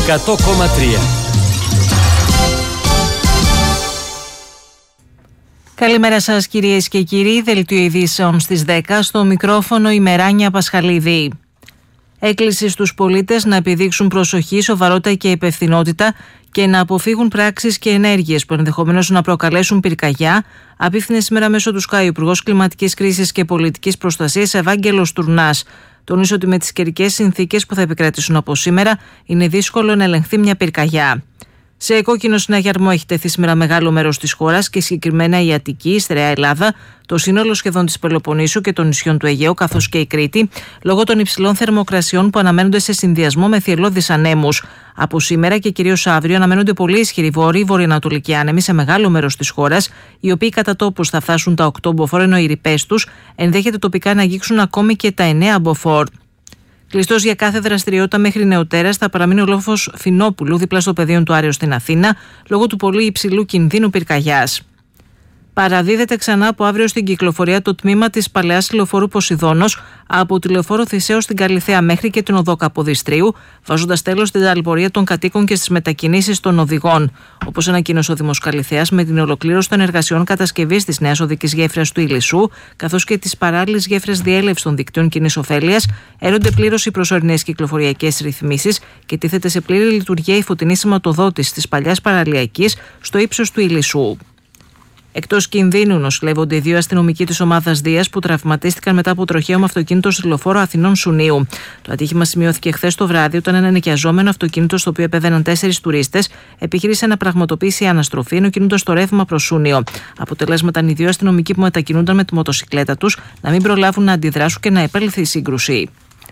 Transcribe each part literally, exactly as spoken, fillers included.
εκατό κόμμα τρία. Καλημέρα σας κυρίες και κύριοι, δελτίο ειδήσεων στις δέκα, στο μικρόφωνο η Μεράνια Πασχαλίδη. Έκκληση στους πολίτες να επιδείξουν προσοχή, σοβαρότητα και υπευθυνότητα και να αποφύγουν πράξεις και ενέργειες που ενδεχομένως να προκαλέσουν πυρκαγιά, απίφθινε σήμερα μέσω του ΣΚΑΙ ο Υπουργός Κλιματικής Κρίσης και Πολιτικής Προστασίας Ευάγγελος Τουρνάς. Τονίζει ότι με τις καιρικές συνθήκες που θα επικρατήσουν από σήμερα είναι δύσκολο να ελεγχθεί μια πυρκαγιά. Σε κόκκινο συναγερμό έχει τεθεί σήμερα μεγάλο μέρος της χώρας και συγκεκριμένα η Αττική, η Στερεά Ελλάδα, το σύνολο σχεδόν της Πελοποννήσου και των νησιών του Αιγαίου, καθώς και η Κρήτη, λόγω των υψηλών θερμοκρασιών που αναμένονται σε συνδυασμό με θυελλώδεις ανέμους. Από σήμερα και κυρίως αύριο αναμένονται πολύ ισχυροί βόρειοι βορειοανατολικοί άνεμοι σε μεγάλο μέρος της χώρας, οι οποίοι κατά τόπους θα φτάσουν τα οκτώ μποφόρ, ενώ οι ρηπές τους ενδέχεται τοπικά να αγγίξουν ακόμη και τα εννέα μποφόρ. Κλειστός για κάθε δραστηριότητα μέχρι νεοτέρας θα παραμείνει ο λόφος Φινόπουλου δίπλα στο πεδίο του Άρεως στην Αθήνα, λόγω του πολύ υψηλού κινδύνου πυρκαγιάς. Παραδίδεται ξανά από αύριο στην κυκλοφορία το τμήμα της παλαιάς λεωφόρου Ποσειδώνος από τη λεωφόρο Θησέως στην Καλιθέα μέχρι και την οδό Καποδιστρίου, βάζοντας τέλος στην ταλαιπωρία των κατοίκων και στις μετακινήσεις των οδηγών. Όπως ανακοίνωσε ο Δήμος Καλιθέας, με την ολοκλήρωση των εργασιών κατασκευής της νέας οδικής γέφυρας του Ηλισσού, καθώς και της παράλληλης γέφυρας διέλευσης των δικτύων κοινής ωφέλειας, έρονται πλήρως οι προσωρινές κυκλοφοριακές ρυθμίσεις και τίθεται σε πλήρη λειτουργία η φωτεινή σηματοδότηση της παλιάς παραλιακής στο ύψος του Ηλισσού. Εκτός κινδύνου νοσηλεύονται οι δύο αστυνομικοί της ομάδας Δίας που τραυματίστηκαν μετά από τροχαίο με αυτοκίνητο στη λεωφόρο Αθηνών Σουνίου. Το ατύχημα σημειώθηκε χθες το βράδυ όταν ένα νοικιαζόμενο αυτοκίνητο στο οποίο επέβαιναν τέσσερις τουρίστες επιχείρησε να πραγματοποιήσει αναστροφή ενώ κινούνταν στο ρεύμα προς Σούνιο. Αποτελέσματα είναι οι δύο αστυνομικοί που μετακινούνταν με τη μοτοσικλέτα τους να μην προλάβουν να αντιδράσουν και να επέλθει η σύγκρουση.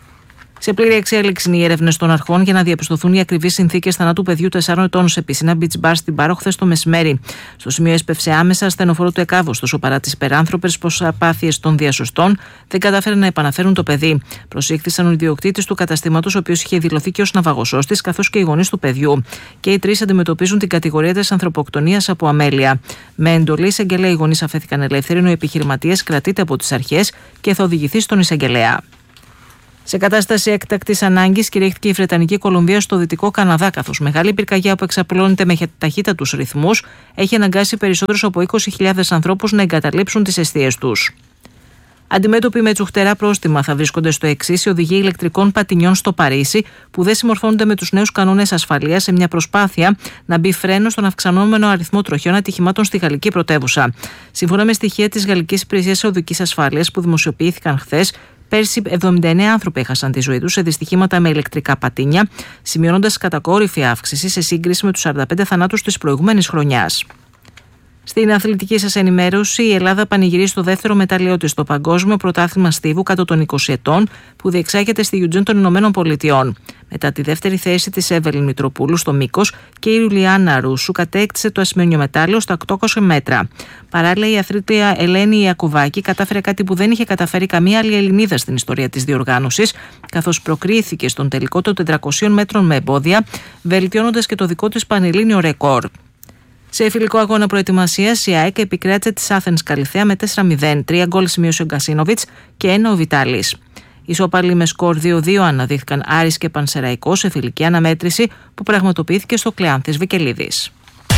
Σε πλήρη εξέλιξη είναι οι έρευνες των αρχών για να διαπιστωθούν οι ακριβείς συνθήκες θανάτου παιδιού τεσσάρων ετών σε πισίνα beach bar στην Πάρο χθες το μεσημέρι. Στο σημείο έσπευσε άμεσα στενοφόρο του ΕΚΑΒ, ωστόσο παρά τις υπεράνθρωπες προσπάθειες των διασωστών, δεν κατάφεραν να επαναφέρουν το παιδί. Προσήχθησαν ο ιδιοκτήτης του καταστήματος, ο οποίος είχε δηλωθεί και ως ναυαγοσώστης, καθώς και οι γονείς του παιδιού. Και οι τρεις αντιμετωπίζουν την κατηγορία της ανθρωποκτονίας από αμέλεια. Με εντολή εισαγγελέα οι γονείς αφέθηκαν ελεύθεροι, ενώ ο επιχειρηματίας κρατείται από τις αρχές και θα οδηγηθεί στον εισαγγελέα. Σε κατάσταση έκτακτης ανάγκης κηρύχθηκε η Βρετανική Κολομβία στο Δυτικό Καναδά, καθώς μεγάλη πυρκαγιά που εξαπλώνεται με ταχύτατους ρυθμούς έχει αναγκάσει περισσότερους από είκοσι χιλιάδες ανθρώπους να εγκαταλείψουν τις εστίες τους. Αντιμέτωποι με τσουχτερά πρόστιμα θα βρίσκονται στο εξής οι οδηγοί ηλεκτρικών πατινιών στο Παρίσι, που δεν συμμορφώνονται με τους νέους κανόνες ασφαλείας σε μια προσπάθεια να μπει φρένο στον αυξανόμενο αριθμό τροχιών ατυχημάτων στη γαλλική πρωτεύουσα. Σύμφωνα με στοιχεία της Γαλλικής Υπηρεσίας Οδικής Ασφάλειας που δημοσιοποιήθηκαν χθες, πέρσι εβδομήντα εννέα άνθρωποι έχασαν τη ζωή τους σε δυστυχήματα με ηλεκτρικά πατίνια, σημειώνοντας κατακόρυφη αύξηση σε σύγκριση με τους σαράντα πέντε θανάτους της προηγούμενης χρονιάς. Στην αθλητική σας ενημέρωση, η Ελλάδα πανηγυρίζει το δεύτερο μετάλλιό της στο Παγκόσμιο Πρωτάθλημα Στίβου κάτω των είκοσι ετών που διεξάγεται στη Eugene των Ηνωμένων Πολιτειών. Μετά τη δεύτερη θέση της Εύελιν Μητροπούλου στο μήκος και η Ιουλιάνα Ρούσου κατέκτησε το ασημένιο μετάλλιο στα οκτακόσια μέτρα. Παράλληλα, η αθλήτρια Ελένη Ιακουβάκη κατάφερε κάτι που δεν είχε καταφέρει καμία άλλη Ελληνίδα στην ιστορία της διοργάνωσης, καθώς προκρίθηκε στον τελικό των τετρακοσίων μέτρων με εμπόδια, βελτιώνοντας και το δικό της πανελλήνιο ρεκόρ. Σε φιλικό αγώνα προετοιμασίας, η ΑΕΚ επικράτησε τη Άθενς Καλιθέα με τέσσερα μηδέν, τρία γκολ σημείωσε ο Γκασίνοβιτς και ένα ο Βιτάλης. Ισοπαλοί με σκορ δύο δύο αναδείχθηκαν Άρης και Πανσεραϊκός σε φιλική αναμέτρηση που πραγματοποιήθηκε στο Κλεάνθης Βικελίδης.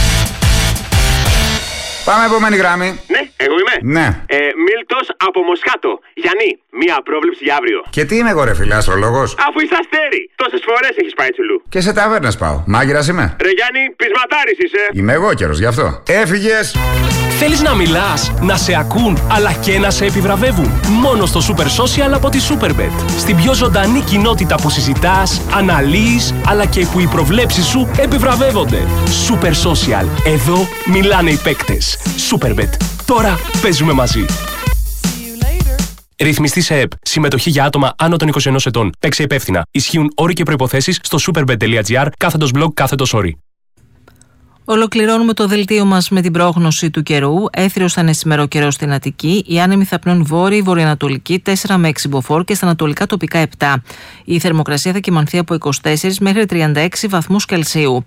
Πάμε επόμενη γράμμη. Ναι, εγώ είμαι. Ναι. Ε, Μίλτος από Μοσχάτο. Γιάννη, μία πρόβλεψη για αύριο. Και τι είμαι εγώ, ρε φίλε, αστρολόγος? Αφού είσαι αστέρι, τόσες φορές έχεις πάει τσουλού. Και σε ταβέρνες πάω. Μάγειρας είμαι. Ρε Γιάννη, πεισματάρης είσαι. Είμαι εγώ καιρός γι' αυτό. Έφυγες. Θέλεις να μιλάς, να σε ακούν, αλλά και να σε επιβραβεύουν? Μόνο στο Super Social από τη Superbet. Στην πιο ζωντανή κοινότητα που συζητάς, αναλύεις, αλλά και που οι προβλέψεις σου επιβραβεύονται. Super Social. Εδώ μιλάνε οι παίκτες. Superbet. Τώρα παίζουμε μαζί. Ρυθμιστή σε ΕΠ. Συμμετοχή για άτομα άνω των είκοσι ενός ετών. Παίξε υπεύθυνα. Ισχύουν όροι και προϋποθέσεις στο superbet.gr κάθετος blog κάθετος όροι. Ολοκληρώνουμε το δελτίο μας με την πρόγνωση του καιρού. Έθριος θα είναι σήμερα ο καιρός στην Αττική. Οι άνεμοι θα πνέουν βόρειοι, βορειοανατολική τέσσερα με έξι μποφόρ και στα ανατολικά τοπικά επτά. Η θερμοκρασία θα κυμανθεί από είκοσι τέσσερα μέχρι τριάντα έξι βαθμούς Κελσίου.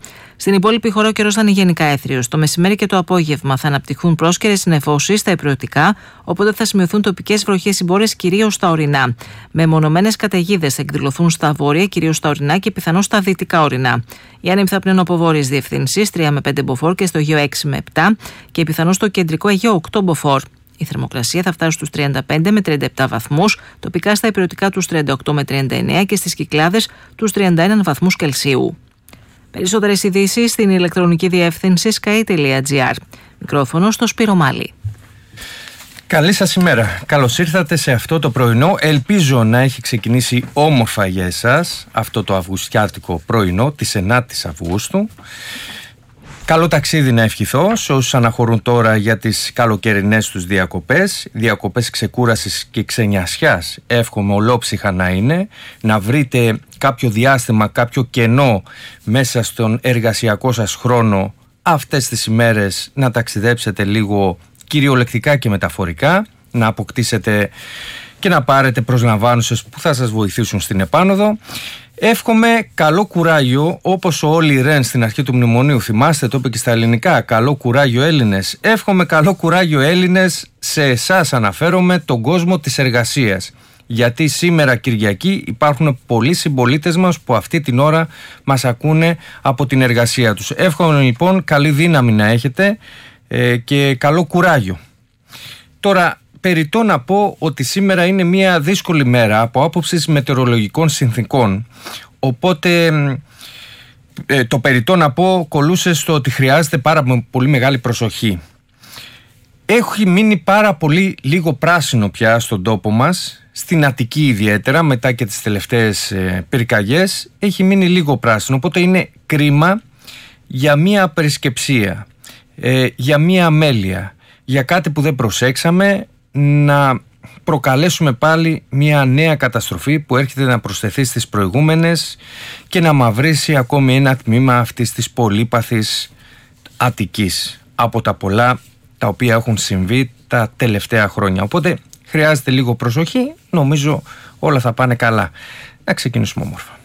Στην υπόλοιπη χώρα ο καιρός θα είναι γενικά έθριος. Το μεσημέρι και το απόγευμα θα αναπτυχθούν πρόσκαιρες συννεφώσεις στα υπηρετικά, οπότε θα σημειωθούν τοπικές βροχές ή μπόρες κυρίως στα ορεινά. Μεμονωμένες καταιγίδες θα εκδηλωθούν στα βόρεια, κυρίως στα ορεινά και πιθανώς στα δυτικά ορεινά. Οι άνεμοι θα πνέουν από βόρειες διευθύνσεις τρία με πέντε μποφόρ και στο Αιγαίο έξι με επτά και πιθανώς στο κεντρικό Αιγαίο οκτώ μποφόρ. Η θερμοκρασία θα φτάσει στους τριάντα πέντε με τριάντα επτά βαθμούς, τοπικά στα υπηρετικά τους τριάντα οκτώ με τριάντα εννέα και στις Κυκλάδες τους τριάντα ένα βαθμούς Κελσίου. Περισσότερες ειδήσεις στην ηλεκτρονική διεύθυνση sky τελεία gr. Μικρόφωνο στο Σπύρο Μάλη. Καλή σας ημέρα. Καλώς ήρθατε σε αυτό το πρωινό. Ελπίζω να έχει ξεκινήσει όμορφα για εσάς αυτό το αυγουστιάτικο πρωινό της ενάτης Αυγούστου. Καλό ταξίδι να ευχηθώ σε όσους αναχωρούν τώρα για τις καλοκαιρινές τους διακοπές. Διακοπές ξεκούρασης και ξενιασιάς εύχομαι ολόψυχα να είναι. Να βρείτε κάποιο διάστημα, κάποιο κενό μέσα στον εργασιακό σας χρόνο αυτές τις ημέρες να ταξιδέψετε λίγο κυριολεκτικά και μεταφορικά. Να αποκτήσετε και να πάρετε προσλαμβάνουσες που θα σας βοηθήσουν στην επάνωδο. Εύχομαι καλό κουράγιο, όπως ο Όλι Ρεν στην αρχή του μνημονίου, θυμάστε, το είπε και στα ελληνικά, καλό κουράγιο Έλληνες. Εύχομαι καλό κουράγιο Έλληνες, σε εσάς αναφέρομαι, τον κόσμο της εργασίας. Γιατί σήμερα Κυριακή υπάρχουν πολλοί συμπολίτες μας που αυτή την ώρα μας ακούνε από την εργασία τους. Εύχομαι λοιπόν καλή δύναμη να έχετε ε, και καλό κουράγιο. Τώρα, περιττό να πω ότι σήμερα είναι μια δύσκολη μέρα από άποψης μετεωρολογικών συνθήκων. Οπότε ε, το περιττό να πω κολούσε στο ότι χρειάζεται πάρα πολύ μεγάλη προσοχή. Έχει μείνει πάρα πολύ λίγο πράσινο πια στον τόπο μας, στην Αττική ιδιαίτερα, μετά και τις τελευταίες ε, πυρκαγιές, έχει μείνει λίγο πράσινο, οπότε είναι κρίμα για μια απερισκεψία, ε, για μια αμέλεια, για κάτι που δεν προσέξαμε, να προκαλέσουμε πάλι μια νέα καταστροφή που έρχεται να προσθεθεί στις προηγούμενες και να μαυρίσει ακόμη ένα τμήμα αυτής της πολύπαθης Αττικής από τα πολλά τα οποία έχουν συμβεί τα τελευταία χρόνια. Οπότε χρειάζεται λίγο προσοχή, νομίζω όλα θα πάνε καλά. Να ξεκινήσουμε όμορφα.